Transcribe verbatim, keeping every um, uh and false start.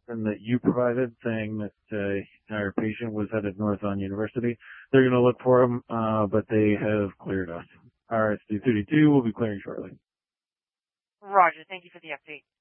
and that you provided saying that uh, our patient was headed north on University. They're going to look for him, uh, but they have cleared us. R S D thirty-two will be clearing shortly. Roger. Thank you for the update.